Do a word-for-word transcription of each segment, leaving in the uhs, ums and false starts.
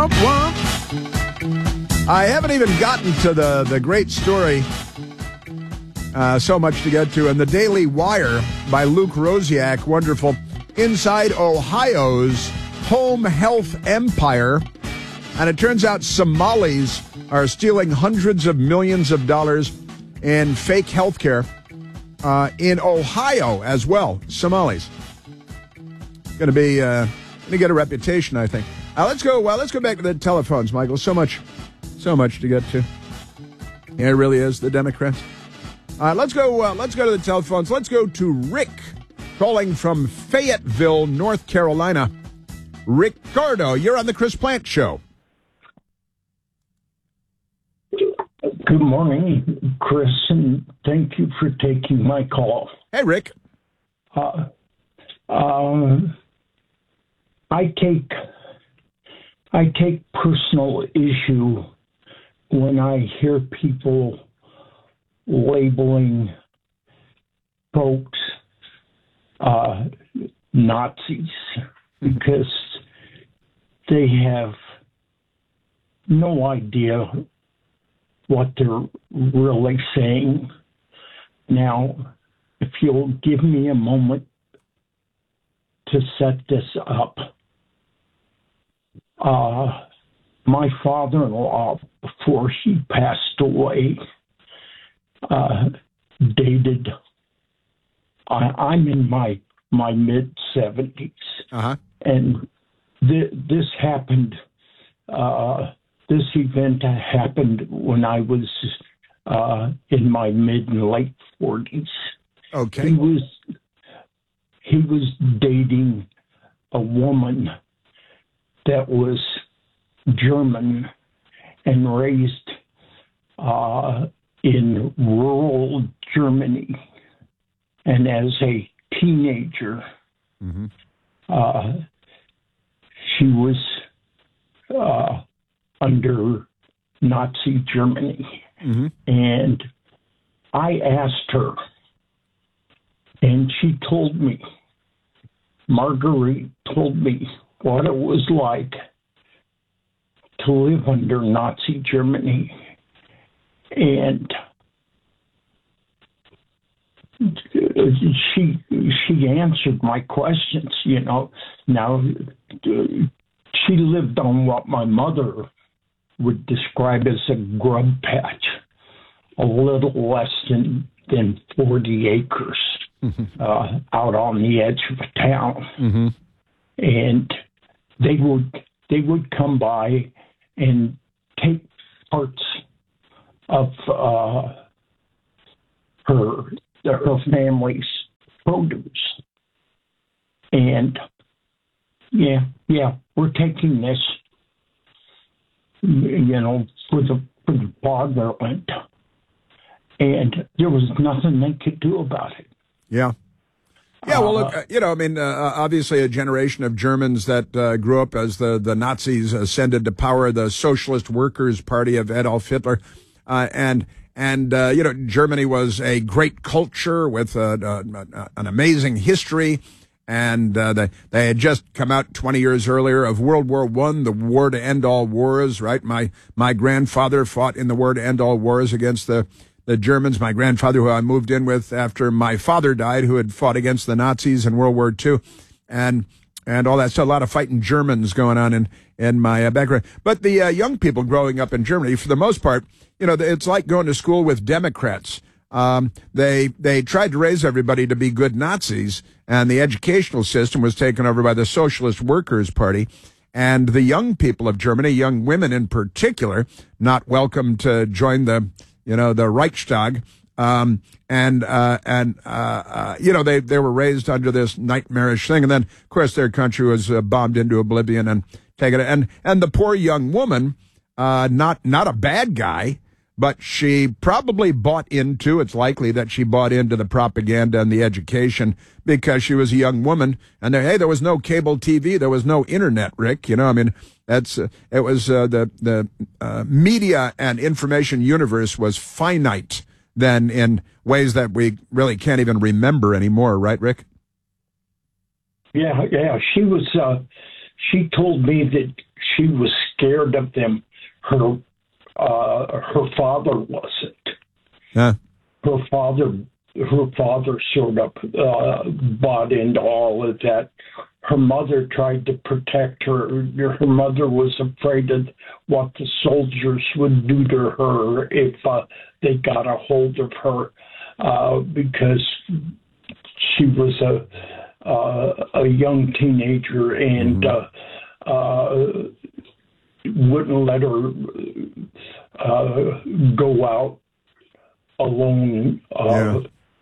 Womp womp. I haven't even gotten to the, the great story. Uh, so much to get to. And the Daily Wire by Luke Rosiak, wonderful. Inside Ohio's home health empire. And it turns out Somalis are stealing hundreds of millions of dollars in fake health care uh, in Ohio as well. Somalis. Going to be, uh, going to get a reputation, I think. Uh, let's go, well, let's go back to the telephones, Michael. So much, so much to get to. Yeah, it really is, the Democrats. Uh, let's go, uh, let's go to the telephones. Let's go to Rick, calling from Fayetteville, North Carolina. Ricardo, you're on the Chris Plante Show. Good morning, Chris, and thank you for taking my call. Hey, Rick. Uh, um, I take I take personal issue when I hear people labeling folks uh, Nazis because they have no idea what they're really saying. Now, if you'll give me a moment to set this up, uh, my father-in-law, before he passed away, uh, dated, I, I'm in my, my mid-seventies, uh-huh. and th- this happened, uh, this event happened when I was uh, in my mid and late forties. Okay. He was he was dating a woman that was German and raised uh, in rural Germany. And as a teenager, mm-hmm. uh, she was uh, under Nazi Germany. Mm-hmm. And I asked her, and she told me, Marguerite told me what it was like to live under Nazi Germany. And she she answered my questions, you know. Now, she lived on what my mother would describe as a grub patch, a little less than, than forty acres mm-hmm. uh, out on the edge of a town. Mm-hmm. And they would they would come by and take parts of uh, her her family's produce. And yeah, yeah, we're taking this, you know, for the, for the fatherland. And there was nothing they could do about it. Yeah. Yeah, well, look, uh, you know, I mean, uh, obviously a generation of Germans that uh, grew up as the, the Nazis ascended to power, the Socialist Workers' Party of Adolf Hitler. Uh, and, and uh, you know, Germany was a great culture with uh, uh, an amazing history. And uh, they, they had just come out twenty years earlier of World War One, the war to end all wars, right? My my grandfather fought in the war to end all wars against the, the Germans. My grandfather, who I moved in with after my father died, who had fought against the Nazis in World War Two. And and all that. So a lot of fighting Germans going on in, in my uh, background. But the uh, young people growing up in Germany, for the most part, you know, it's like going to school with Democrats. Um, they they tried to raise everybody to be good Nazis, and the educational system was taken over by the Socialist Workers' Party. And the young people of Germany, young women in particular, not welcome to join the, you know, the Reichstag. Um, and, uh, and, uh, uh, you know, they, they were raised under this nightmarish thing. And then, of course, their country was uh, bombed into oblivion and taken. And, and the poor young woman, uh, not, not a bad guy, but she probably bought into, it's likely that she bought into the propaganda and the education because she was a young woman. And there, hey, there was no cable T V. There was no internet, Rick. You know, I mean, that's, uh, it was, uh, the, the, uh, media and information universe was finite then in ways that we really can't even remember anymore. Right, Rick? Yeah. Yeah. She was, uh, she told me that she was scared of them. Her uh, her father wasn't. Huh. Her father her father sort of uh, bought into all of that. Her mother tried to protect her. Her mother was afraid of what the soldiers would do to her if uh, they got a hold of her, uh, because she was a uh, a young teenager and mm-hmm. uh, uh, wouldn't let her uh, go out alone. Uh, yeah.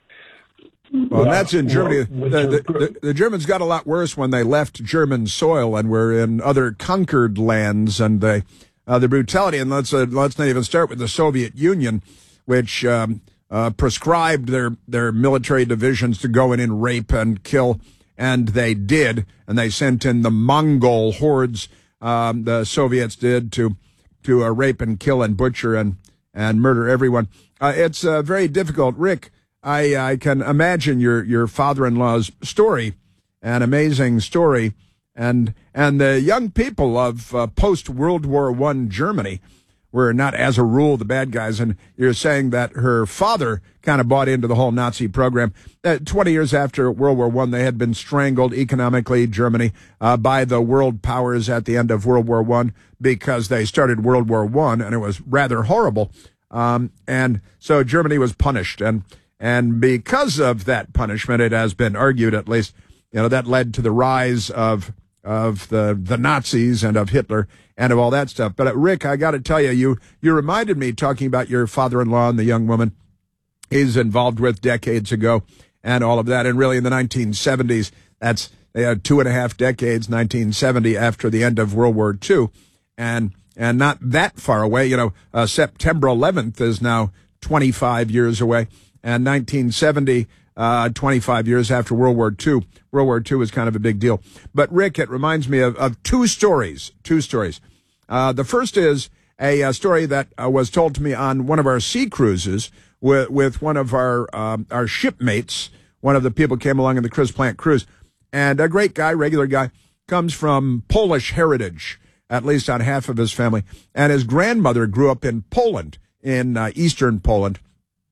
Well, and that's in Germany. The, the, the, the Germans got a lot worse when they left German soil and were in other conquered lands, and they, uh, the brutality. And let's uh, let's not even start with the Soviet Union, which um, uh, prescribed their their military divisions to go in and rape and kill, and they did. And they sent in the Mongol hordes. Um, the Soviets did to to uh, rape and kill and butcher and and murder everyone. Uh, it's uh, very difficult, Rick. I, I can imagine your, your father-in-law's story, an amazing story, and and the young people of uh, post-World War One Germany were not, as a rule, the bad guys. And you're saying that her father kind of bought into the whole Nazi program. Uh, Twenty years after World War One, they had been strangled economically, Germany, uh, by the world powers at the end of World War One because they started World War One, and it was rather horrible. Um, and so Germany was punished, and And because of that punishment, it has been argued, at least, you know, that led to the rise of of the the Nazis and of Hitler and of all that stuff. But uh, Rick, I got to tell you, you you reminded me, talking about your father-in-law and the young woman he's involved with decades ago and all of that. And really in the nineteen seventies, that's they had two and a half decades, nineteen seventy, after the end of World War Two. And and not that far away, you know, uh, September eleventh is now twenty-five years away. And nineteen seventy, uh, twenty-five years after World War Two. World War Two was kind of a big deal. But, Rick, it reminds me of, of two stories, two stories. Uh, the first is a, a story that uh, was told to me on one of our sea cruises with, with one of our um, our shipmates. One of the people came along in the Chris Plant cruise. And a great guy, regular guy, comes from Polish heritage, at least on half of his family. And his grandmother grew up in Poland, in uh, eastern Poland.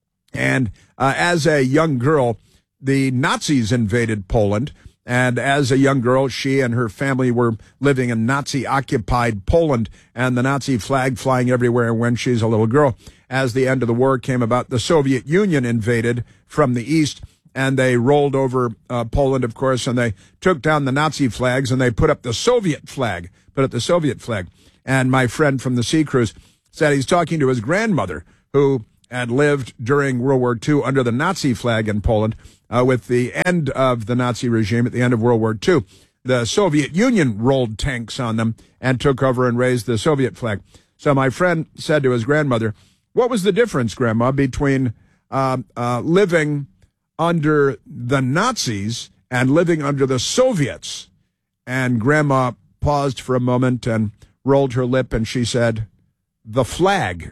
And uh, as a young girl, the Nazis invaded Poland. And as a young girl, she and her family were living in Nazi-occupied Poland, and the Nazi flag flying everywhere when she's a little girl. As the end of the war came about, the Soviet Union invaded from the east, and they rolled over uh, Poland, of course, and they took down the Nazi flags, and they put up the Soviet flag, put up the Soviet flag. And my friend from the sea cruise said he's talking to his grandmother, who had lived during World War Two under the Nazi flag in Poland. Uh, with the end of the Nazi regime at the end of World War Two, the Soviet Union rolled tanks on them and took over and raised the Soviet flag. So my friend said to his grandmother, what was the difference, Grandma, between uh, uh, living under the Nazis and living under the Soviets? And Grandma paused for a moment and rolled her lip, and she said, the flag.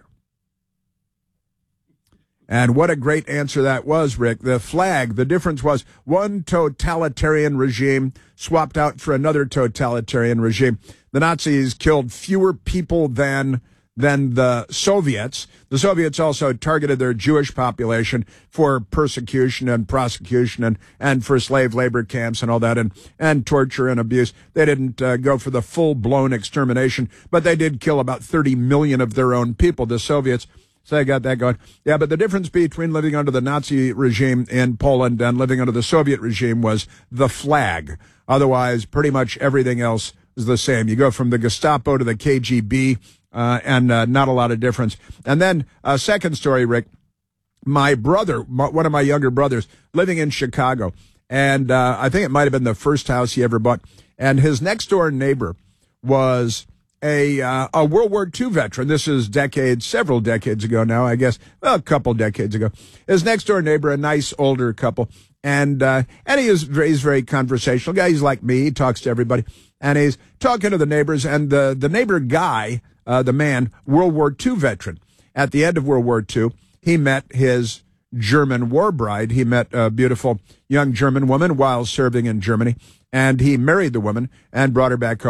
And what a great answer that was, Rick. The flag, the difference was one totalitarian regime swapped out for another totalitarian regime. The Nazis killed fewer people than than the Soviets. The Soviets also targeted their Jewish population for persecution and prosecution and, and for slave labor camps and all that, and, and torture and abuse. They didn't uh, go for the full-blown extermination, but they did kill about thirty million of their own people, the Soviets. So I got that going. Yeah, but the difference between living under the Nazi regime in Poland and living under the Soviet regime was the flag. Otherwise, pretty much everything else is the same. You go from the Gestapo to the K G B, uh, and uh, not a lot of difference. And then a second story, Rick. My brother, my, one of my younger brothers, living in Chicago, and uh, I think it might have been the first house he ever bought. And his next door neighbor was A, uh, a World War Two veteran. This is decades, several decades ago now, I guess. Well, a couple decades ago. His next door neighbor, a nice older couple, and uh, and he is very, he's very conversational guy. He's like me. He talks to everybody, and he's talking to the neighbors. And the the neighbor guy, uh, the man, World War Two veteran. At the end of World War Two, he met his German war bride. He met a beautiful young German woman while serving in Germany, and he married the woman and brought her back home.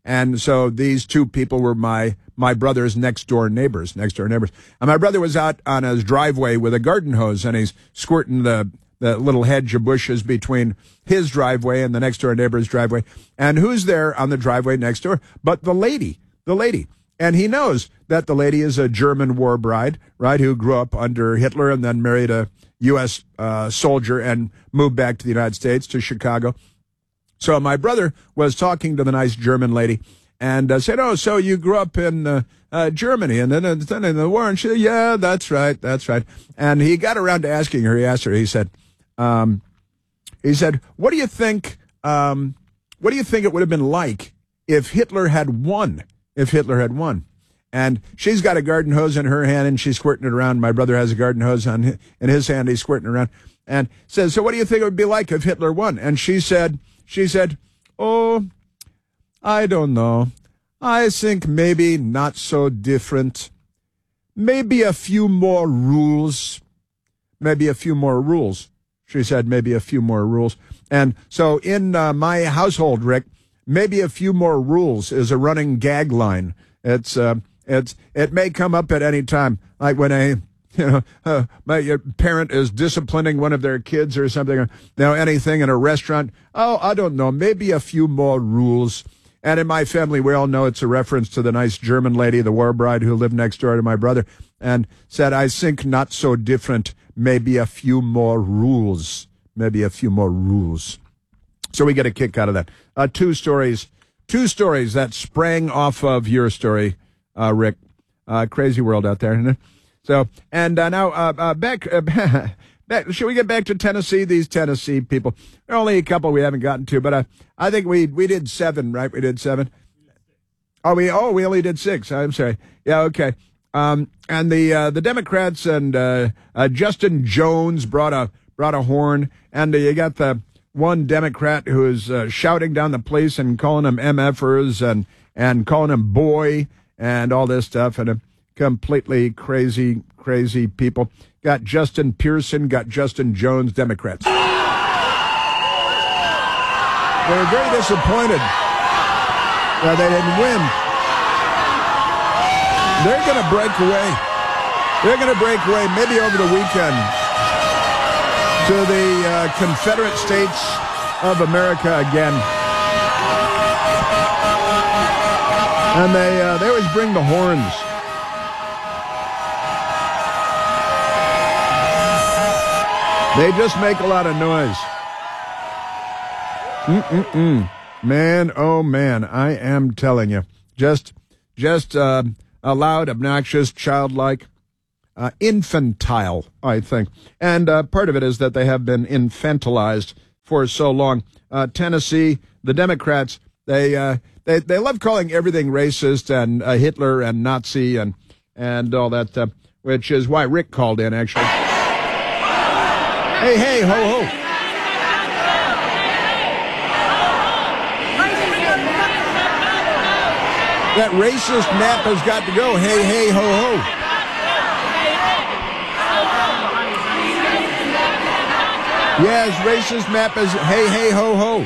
And so these two people were my my brother's next door neighbors, next door neighbors. And my brother was out on his driveway with a garden hose, and he's squirting the, the little hedge of bushes between his driveway and the next door neighbor's driveway. And who's there on the driveway next door? But the lady, the lady. And he knows that the lady is a German war bride, right, who grew up under Hitler and then married a U S uh, soldier and moved back to the United States, to Chicago. So my brother was talking to the nice German lady and uh, said, oh, so you grew up in uh, uh, Germany and then, uh, then in the war? And she said, yeah, that's right, that's right. And he got around to asking her, he asked her, he said, um, he said, what do you think, um, what do you think it would have been like if Hitler had won, if Hitler had won? And she's got a garden hose in her hand and she's squirting it around. My brother has a garden hose on his, in his hand, he's squirting it around. And says, so what do you think it would be like if Hitler won? And she said, she said, oh, I don't know. I think maybe not so different. Maybe a few more rules. Maybe a few more rules. She said, maybe a few more rules. And so in uh, my household, Rick, maybe a few more rules is a running gag line. It's, uh, it's, it may come up at any time, like when a, you know, uh, my your parent is disciplining one of their kids or something, or, you know, anything in a restaurant. Oh, I don't know, maybe a few more rules. And in my family, we all know it's a reference to the nice German lady, the war bride who lived next door to my brother, and said, I think not so different, maybe a few more rules, maybe a few more rules. So we get a kick out of that. Uh, two stories, two stories that sprang off of your story, uh, Rick. Uh, crazy world out there, isn't it? So, and uh, now uh, uh, back, uh, back, should we get back to Tennessee? These Tennessee people. There are only a couple we haven't gotten to, but uh, I think we we did seven, right? We did seven. Oh, we oh we only did six. I'm sorry. Yeah, okay. Um, and the uh, the Democrats and uh, uh, Justin Jones brought a brought a horn, and uh, you got the one Democrat who is uh, shouting down the police and calling them M Fers and and calling them boy and all this stuff, and uh, completely crazy, crazy people. Got Justin Pearson, got Justin Jones, Democrats. They were very disappointed that they didn't win. They're going to break away. They're going to break away maybe over the weekend to the uh, Confederate States of America again. And they uh, they always bring the horns. They just make a lot of noise. Mm-mm-mm. Man, oh man, I am telling you. Just, just uh, a loud, obnoxious, childlike, uh, infantile, I think. And uh, part of it is that they have been infantilized for so long. Uh, Tennessee, the Democrats, they, uh, they they love calling everything racist and uh, Hitler and Nazi and, and all that stuff, which is why Rick called in, actually. Hey, hey, ho, ho. That racist nap has got to go. Hey, hey, ho, ho. Yes, racist map is hey, hey, ho, ho.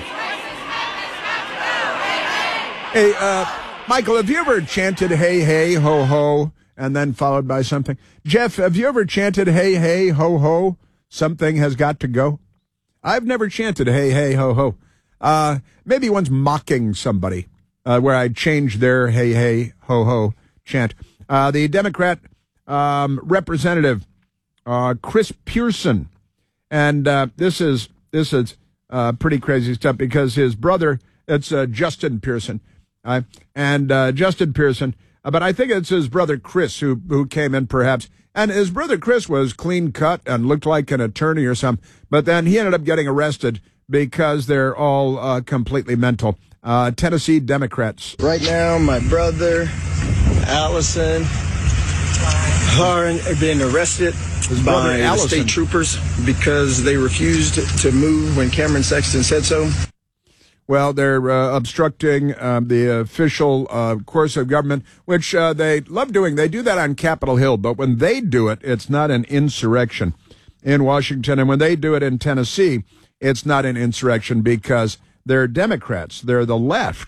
Hey, uh, Michael, have you ever chanted hey, hey, ho, ho, and then followed by something? Jeff, have you ever chanted hey, hey, ho, ho? Something has got to go. I've never chanted hey, hey, ho, ho. Uh, maybe once mocking somebody, uh, where I changed their hey, hey, ho, ho chant. Uh, the Democrat um, representative, uh, Chris Pearson, and uh, this is this is uh, pretty crazy stuff because his brother, it's uh, Justin Pearson, uh, and uh, Justin Pearson, uh, but I think it's his brother Chris who who came in perhaps. And his brother Chris was clean cut and looked like an attorney or something. But then he ended up getting arrested because they're all uh, completely mental. Uh, Tennessee Democrats. Right now, my brother, Allison, are being arrested by the state troopers because they refused to move when Cameron Sexton said so. Well, they're uh, obstructing uh, the official uh, course of government, which uh, they love doing. They do that on Capitol Hill, but when they do it, it's not an insurrection in Washington. And when they do it in Tennessee, it's not an insurrection because they're Democrats. They're the left.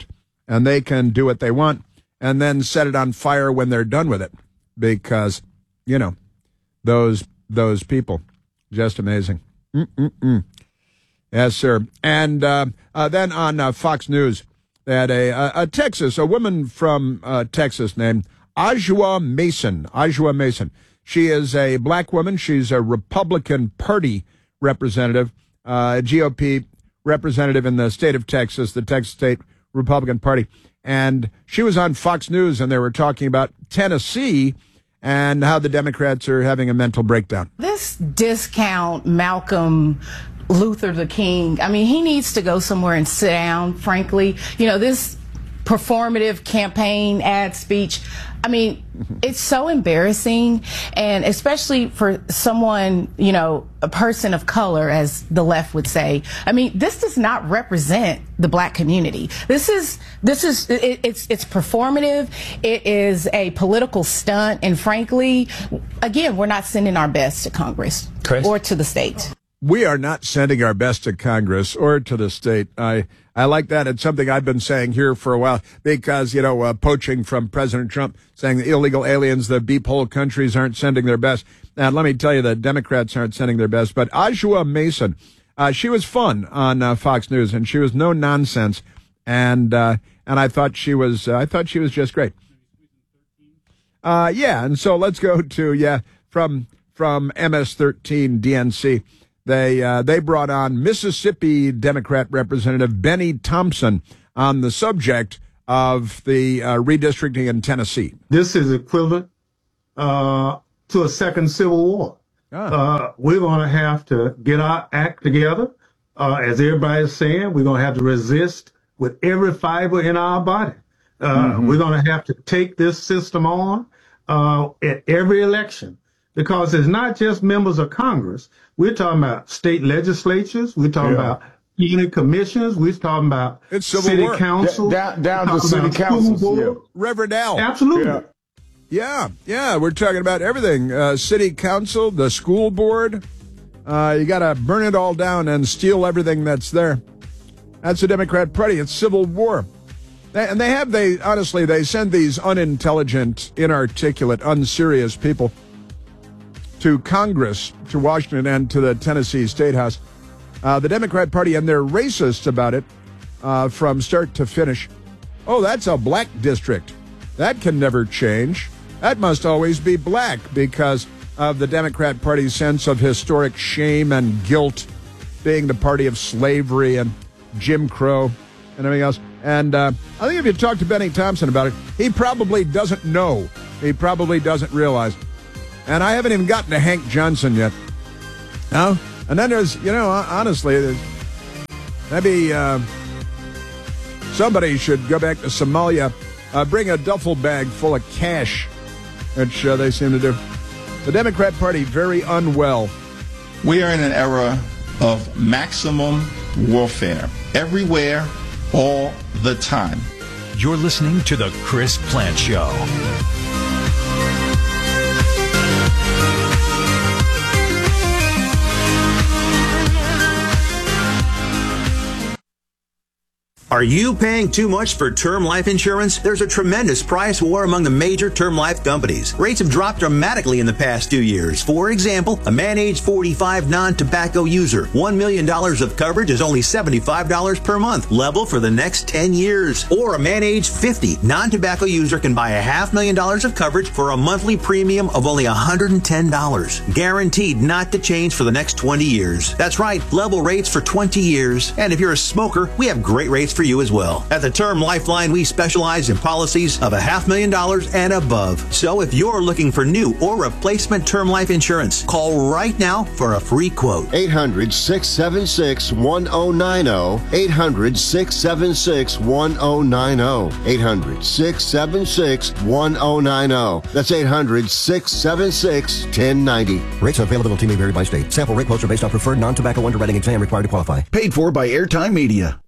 and they can do what they want and then set it on fire when they're done with it because, you know, those those people, just amazing. Mm-mm-mm. Yes, sir. And uh, uh, then on uh, Fox News, they had a, a, a Texas, a woman from uh, Texas named Ajwa Mason. Ajwa Mason. She is a black woman. She's a Republican Party representative, uh, G O P representative in the state of Texas, the Texas State Republican Party. And she was on Fox News, and they were talking about Tennessee and how the Democrats are having a mental breakdown. This discount Malcolm Luther the King, I mean, he needs to go somewhere and sit down, frankly. You know, this performative campaign ad speech, I mean, it's so embarrassing, and especially for someone, you know, a person of color, as the left would say. I mean, this does not represent the black community. This is, this is, it, it's, it's performative. It is a political stunt, and frankly, again, we're not sending our best to Congress Chris? or to the state. We are not sending our best to Congress or to the state. I I like that. It's something I've been saying here for a while because, you know, uh, poaching from President Trump, saying the illegal aliens, the beep-hole countries aren't sending their best. And let me tell you, the Democrats aren't sending their best. But Ajwa Mason, uh, she was fun on uh, Fox News, and she was no nonsense. And uh, and I thought she was uh, I thought she was just great. Uh, yeah, and so let's go to yeah from from M S thirteen D N C. They uh, they brought on Mississippi Democrat Representative Benny Thompson on the subject of the uh, redistricting in Tennessee. This is equivalent uh, to a second Civil War. Ah. Uh, we're going to have to get our act together. Uh, as everybody's saying, we're going to have to resist with every fiber in our body. Uh, mm-hmm. We're going to have to take this system on uh, at every election. Because it's not just members of Congress. We're talking about state legislatures. We're talking yeah. about county commissions. We're talking about it's city war. council. D- down down to city council. Yeah. Reverend Al. Absolutely. Yeah. yeah, yeah. We're talking about everything. Uh, city council, the school board. Uh, you got to burn it all down and steal everything that's there. That's the Democrat Party. It's civil war. They, and they have, they honestly, they send these unintelligent, inarticulate, unserious people to Congress, to Washington, and to the Tennessee State House. Uh, the Democrat Party, and they're racist about it uh, from start to finish. Oh, that's a black district. That can never change. That must always be black because of the Democrat Party's sense of historic shame and guilt, being the party of slavery and Jim Crow and everything else. And uh, I think if you talk to Benny Thompson about it, he probably doesn't know. He probably doesn't realize. And I haven't even gotten to Hank Johnson yet. No? And then there's, you know, honestly, there's, maybe uh, somebody should go back to Somalia, uh, bring a duffel bag full of cash, which uh, they seem to do. The Democrat Party, very unwell. We are in an era of maximum warfare. Everywhere, all the time. You're listening to The Chris Plante Show. Are you paying too much for term life insurance? There's a tremendous price war among the major term life companies. Rates have dropped dramatically in the past two years. For example, a man age forty-five non-tobacco user, one million dollars of coverage is only seventy-five dollars per month, level for the next ten years. Or a man age fifty non-tobacco user can buy a half million dollars of coverage for a monthly premium of only one hundred ten dollars. Guaranteed not to change for the next twenty years. That's right, level rates for twenty years. And if you're a smoker, we have great rates for you as well. At the Term Lifeline, we specialize in policies of a half million dollars and above. So if you're looking for new or replacement term life insurance, call right now for a free quote. eight hundred, six seven six, one oh nine oh. eight hundred, six seven six, one oh nine oh. eight hundred, six seven six, one oh nine oh. That's eight hundred, six seven six, one oh nine oh. Rates and availability may vary by state. Sample rate quotes are based on preferred non-tobacco underwriting exam required to qualify. Paid for by Airtime Media.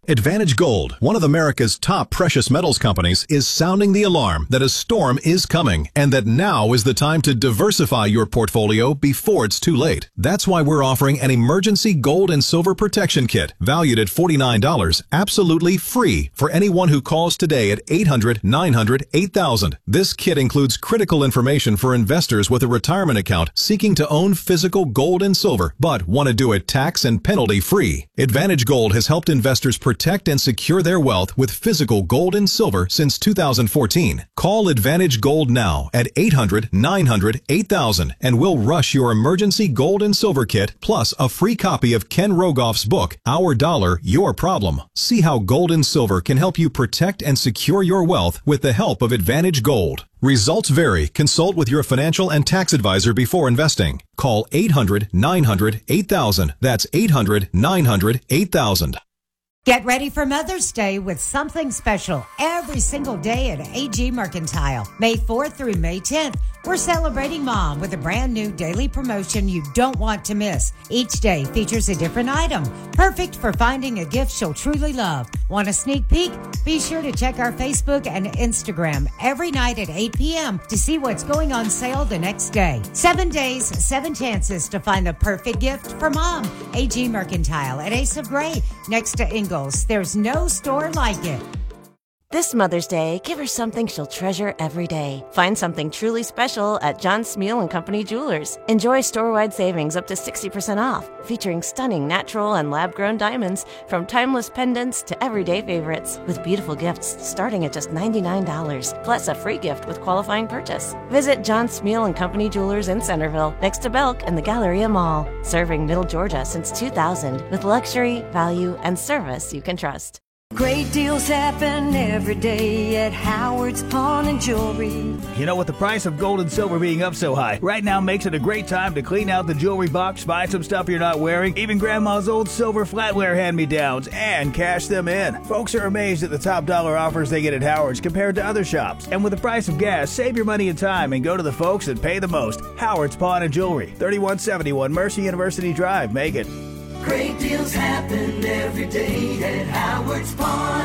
Advantage Gold, one of America's top precious metals companies, is sounding the alarm that a storm is coming and that now is the time to diversify your portfolio before it's too late. That's why we're offering an emergency gold and silver protection kit valued at forty-nine dollars, absolutely free for anyone who calls today at eight hundred, nine hundred, eight thousand. This kit includes critical information for investors with a retirement account seeking to own physical gold and silver, but want to do it tax and penalty free. Advantage Gold has helped investors protect and secure their wealth with physical gold and silver since two thousand fourteen. Call Advantage Gold now at eight hundred, nine hundred, eight thousand and we'll rush your emergency gold and silver kit plus a free copy of Ken Rogoff's book, Our Dollar, Your Problem. See how gold and silver can help you protect and secure your wealth with the help of Advantage Gold. Results vary. Consult with your financial and tax advisor before investing. Call eight hundred, nine hundred, eight thousand. That's eight hundred, nine hundred, eight thousand. Get ready for Mother's Day with something special every single day at A G Mercantile. May fourth through May tenth, we're celebrating Mom with a brand new daily promotion you don't want to miss. Each day features a different item, perfect for finding a gift she'll truly love. Want a sneak peek? Be sure to check our Facebook and Instagram every night at eight p.m. to see what's going on sale the next day. Seven days, seven chances to find the perfect gift for Mom. A G Mercantile at Ace of Gray, next to Ingalls. There's no store like it. This Mother's Day, give her something she'll treasure every day. Find something truly special at John Smeal and Company Jewelers. Enjoy store-wide savings up to sixty percent off, featuring stunning natural and lab-grown diamonds from timeless pendants to everyday favorites, with beautiful gifts starting at just ninety-nine dollars, plus a free gift with qualifying purchase. Visit John Smeal and Company Jewelers in Centerville, next to Belk and the Galleria Mall. Serving Middle Georgia since two thousand, with luxury, value, and service you can trust. Great deals happen every day at Howard's Pawn and Jewelry. You know, with the price of gold and silver being up so high, right now makes it a great time to clean out the jewelry box, buy some stuff you're not wearing, even Grandma's old silver flatware hand-me-downs, and cash them in. Folks are amazed at the top dollar offers they get at Howard's compared to other shops. And with the price of gas, save your money and time and go to the folks that pay the most. Howard's Pawn and Jewelry, thirty-one seventy-one Mercy University Drive, Macon. Great deals happen every day at Howard's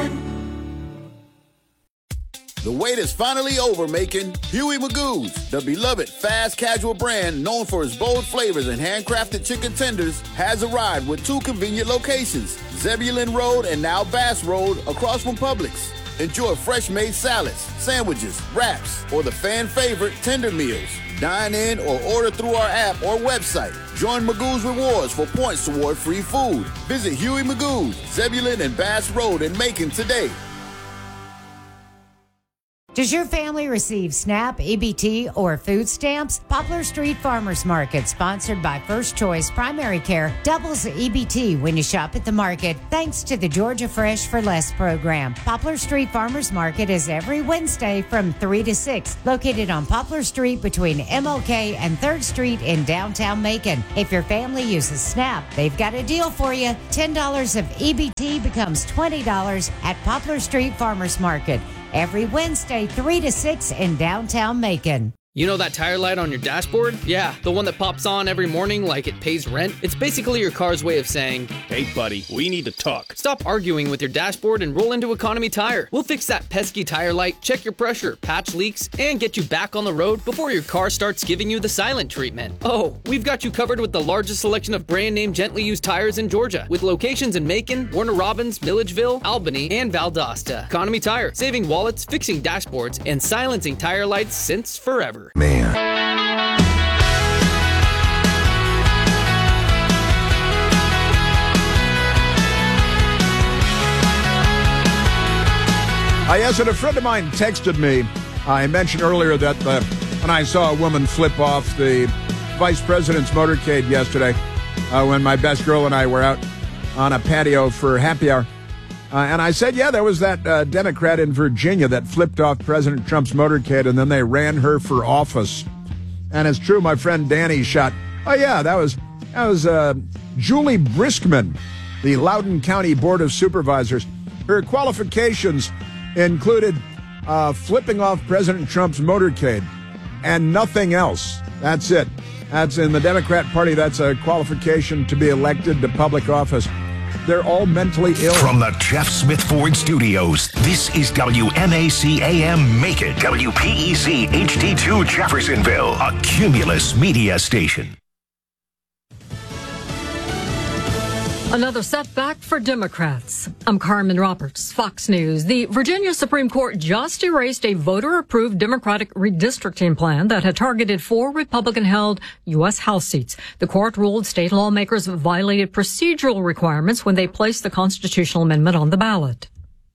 Pawn. The wait is finally over, Macon. Huey Magoo's, the beloved fast casual brand known for its bold flavors and handcrafted chicken tenders, has arrived with two convenient locations, Zebulon Road and now Bass Road, across from Publix. Enjoy fresh-made salads, sandwiches, wraps, or the fan favorite tender meals. Dine in or order through our app or website. Join Magoo's Rewards for points toward free food. Visit Huey Magoo's, Zebulon and Bass Road in Macon today. Does your family receive SNAP, E B T, or food stamps? Poplar Street Farmers Market, sponsored by First Choice Primary Care, doubles the E B T when you shop at the market, thanks to the Georgia Fresh for Less program. Poplar Street Farmers Market is every Wednesday from three to six, located on Poplar Street between M L K and third Street in downtown Macon. If your family uses SNAP, they've got a deal for you. ten dollars of E B T becomes twenty dollars at Poplar Street Farmers Market. Every Wednesday, three to six in downtown Macon. You know that tire light on your dashboard? Yeah, the one that pops on every morning like it pays rent? It's basically your car's way of saying, hey buddy, we need to talk. Stop arguing with your dashboard and roll into Economy Tire. We'll fix that pesky tire light, check your pressure, patch leaks, and get you back on the road before your car starts giving you the silent treatment. Oh, we've got you covered with the largest selection of brand name gently used tires in Georgia, with locations in Macon, Warner Robins, Milledgeville, Albany, and Valdosta. Economy Tire, saving wallets, fixing dashboards, and silencing tire lights since forever. Man. I yes, and a friend of mine texted me. I mentioned earlier that uh, when I saw a woman flip off the vice president's motorcade yesterday, uh, when my best girl and I were out on a patio for happy hour. Uh, and I said, yeah, there was that uh, Democrat in Virginia that flipped off President Trump's motorcade, and then they ran her for office. And it's true, my friend Danny shot. Oh, yeah, that was that was uh, Julie Briskman, the Loudoun County Board of Supervisors. Her qualifications included uh, flipping off President Trump's motorcade and nothing else. That's it. That's in the Democrat Party. That's a qualification to be elected to public office. They're all mentally ill. From the Jeff Smith Ford Studios, this is W M A C A M Macon, W P E C H D two Jeffersonville, a Cumulus media station. Another setback for Democrats. I'm Carmen Roberts, Fox News. The Virginia Supreme Court just erased a voter-approved Democratic redistricting plan that had targeted four Republican-held U S House seats. The court ruled state lawmakers violated procedural requirements when they placed the constitutional amendment on the ballot.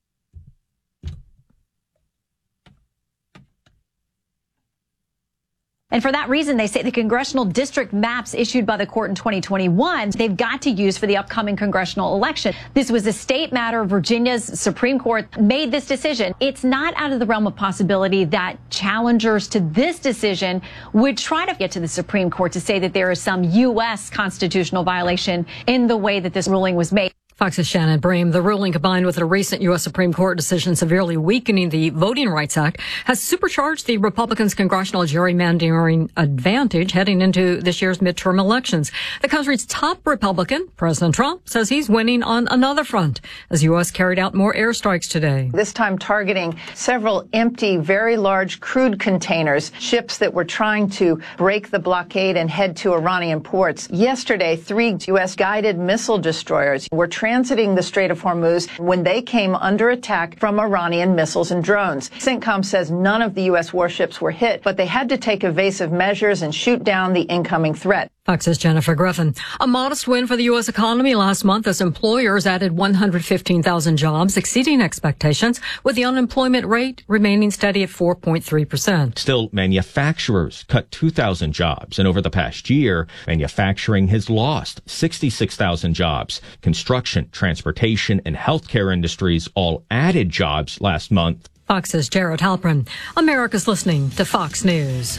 And for that reason, they say the congressional district maps issued by the court in twenty twenty-one, they've got to use for the upcoming congressional election. This was a state matter. Virginia's Supreme Court made this decision. It's not out of the realm of possibility that challengers to this decision would try to get to the Supreme Court to say that there is some U S constitutional violation in the way that this ruling was made. Fox's Shannon Bream. The ruling, combined with a recent U S Supreme Court decision severely weakening the Voting Rights Act, has supercharged the Republicans' congressional gerrymandering advantage heading into this year's midterm elections. The country's top Republican, President Trump, says he's winning on another front as U S carried out more airstrikes today. This time targeting several empty, very large crude containers, ships that were trying to break the blockade and head to Iranian ports. Yesterday, three U S guided missile destroyers were transiting the Strait of Hormuz when they came under attack from Iranian missiles and drones. CENTCOM says none of the U S warships were hit, but they had to take evasive measures and shoot down the incoming threat. Fox's Jennifer Griffin. A modest win for the U S economy last month as employers added one hundred fifteen thousand jobs, exceeding expectations, with the unemployment rate remaining steady at four point three percent. Still, manufacturers cut two thousand jobs, and over the past year, manufacturing has lost sixty-six thousand jobs. Construction, transportation, and healthcare industries all added jobs last month. Fox's Jared Halpern. America's listening to Fox News.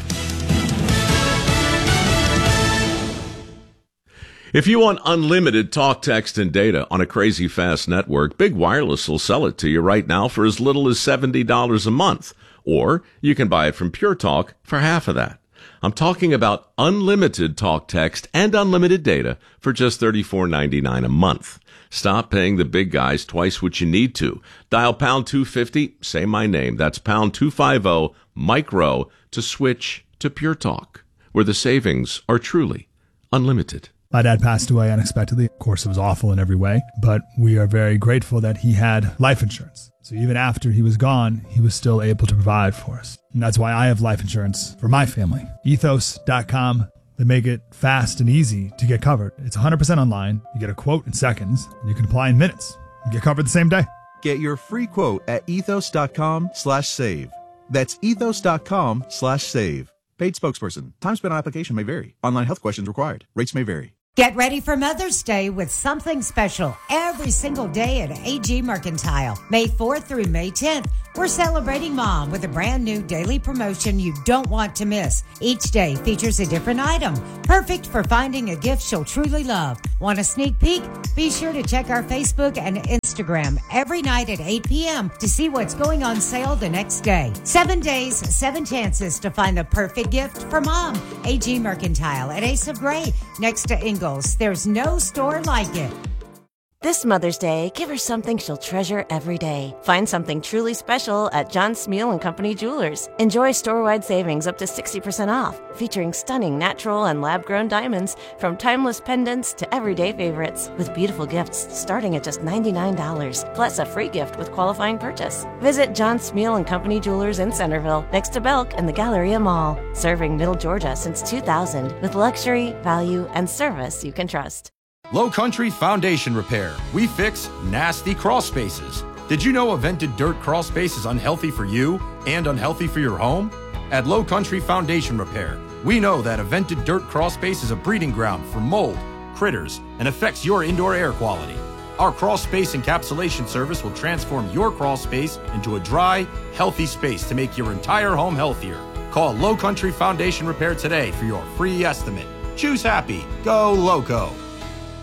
If you want unlimited talk, text, and data on a crazy fast network, Big Wireless will sell it to you right now for as little as seventy dollars a month. Or you can buy it from Pure Talk for half of that. I'm talking about unlimited talk, text, and unlimited data for just thirty-four ninety-nine a month. Stop paying the big guys twice what you need to. Dial pound two fifty, say my name. That's pound two fifty, micro, to switch to Pure Talk, where the savings are truly unlimited. My dad passed away unexpectedly. Of course, it was awful in every way, but we are very grateful that he had life insurance. So even after he was gone, he was still able to provide for us. And that's why I have life insurance for my family. ethos dot com. They make it fast and easy to get covered. It's one hundred percent online. You get a quote in seconds, and you can apply in minutes. You get covered the same day. Get your free quote at ethos dot com slash save. That's ethos dot com slash save. Paid spokesperson. Time spent on application may vary. Online health questions required. Rates may vary. Get ready for Mother's Day with something special every single day at A G Mercantile. May fourth through May tenth, we're celebrating Mom with a brand new daily promotion you don't want to miss. Each day features a different item, perfect for finding a gift she'll truly love. Want a sneak peek? Be sure to check our Facebook and Instagram every night at eight p.m. to see what's going on sale the next day. Seven days, seven chances to find the perfect gift for Mom. A G Mercantile at Ace of Gray, next to Ingalls. There's no store like it. This Mother's Day, give her something she'll treasure every day. Find something truly special at John Smeal and Company Jewelers. Enjoy store-wide savings up to sixty percent off, featuring stunning natural and lab-grown diamonds from timeless pendants to everyday favorites, with beautiful gifts starting at just ninety-nine dollars, plus a free gift with qualifying purchase. Visit John Smeal and Company Jewelers in Centerville, next to Belk and the Galleria Mall. Serving Middle Georgia since two thousand, with luxury, value, and service you can trust. Low Country Foundation Repair. We fix nasty crawl spaces. Did you know a vented dirt crawl space is unhealthy for you and unhealthy for your home? At Low Country Foundation Repair, we know that a vented dirt crawl space is a breeding ground for mold, critters, and affects your indoor air quality. Our crawl space encapsulation service will transform your crawl space into a dry, healthy space to make your entire home healthier. Call Low Country Foundation Repair today for your free estimate. Choose happy. Go Loco.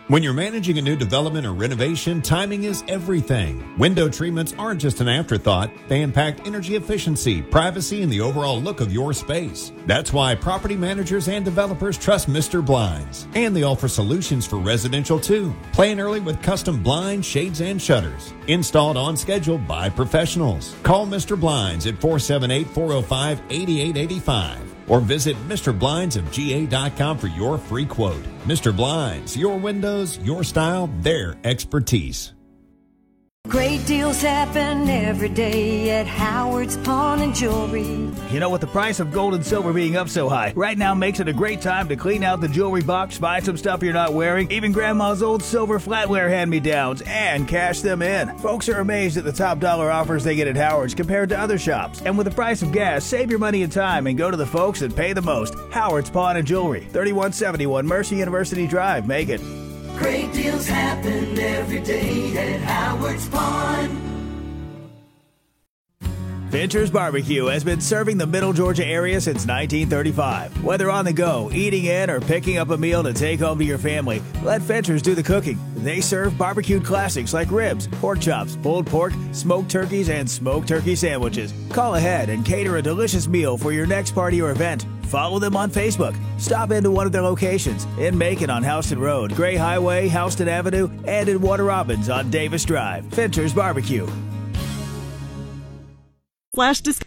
When you're managing a new development or renovation, timing is everything. Window treatments aren't just an afterthought. They impact energy efficiency, privacy, and the overall look of your space. That's why property managers and developers trust Mister Blinds. And they offer solutions for residential too. Plan early with custom blinds, shades, and shutters. Installed on schedule by professionals. Call Mister Blinds at four seven eight, four oh five, eight eight eight five. Or visit Mister Blinds of G A dot com for your free quote. Mister Blinds, your windows, your style, their expertise. Great deals happen every day at Howard's Pawn and Jewelry. You know, with the price of gold and silver being up so high, right now makes it a great time to clean out the jewelry box, buy some stuff you're not wearing, even Grandma's old silver flatware hand-me-downs, and cash them in. Folks are amazed at the top dollar offers they get at Howard's compared to other shops. And with the price of gas, save your money and time and go to the folks that pay the most. Howard's Pawn and Jewelry, thirty-one seventy-one Mercy University Drive, Macon. Great deals happen every day at Howard's Pawn. Fincher's Barbecue has been serving the Middle Georgia area since nineteen thirty-five. Whether on the go, eating in, or picking up a meal to take home to your family, let Fincher's do the cooking. They serve barbecued classics like ribs, pork chops, pulled pork, smoked turkeys, and smoked turkey sandwiches. Call ahead and cater a delicious meal for your next party or event. Follow them on Facebook. Stop into one of their locations in Macon on Houston Road, Gray Highway, Houston Avenue, and in Warner Robins on Davis Drive. Fincher's Barbecue. Flash disc.